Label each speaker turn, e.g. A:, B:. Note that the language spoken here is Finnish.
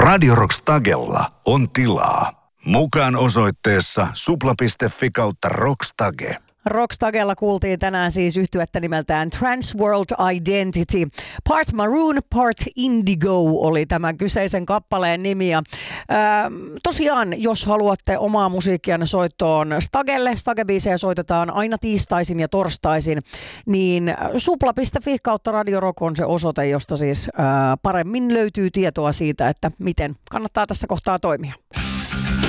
A: Radio Rock Stagella on tilaa. Mukaan osoitteessa supla.fi/rockstage.
B: Rockstagella kuultiin tänään siis yhtyettä nimeltään Transworld Identity. Part Maroon, Part Indigo oli tämän kyseisen kappaleen nimi. Ja, tosiaan, jos haluatte omaa musiikkianne soittoon Stagelle, Stage-biisejä soitetaan aina tiistaisin ja torstaisin, niin supla.fi/Radio Rock on se osoite, josta siis paremmin löytyy tietoa siitä, että miten kannattaa tässä kohtaa toimia.